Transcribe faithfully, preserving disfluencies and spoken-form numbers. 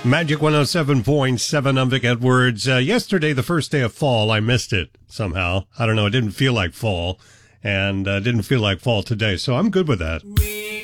Magic one oh seven point seven, I'm Vic Edwards. Uh, yesterday, the first day of fall, I missed it somehow. I don't know, it didn't feel like fall, and uh, didn't feel like fall today, so I'm good with that.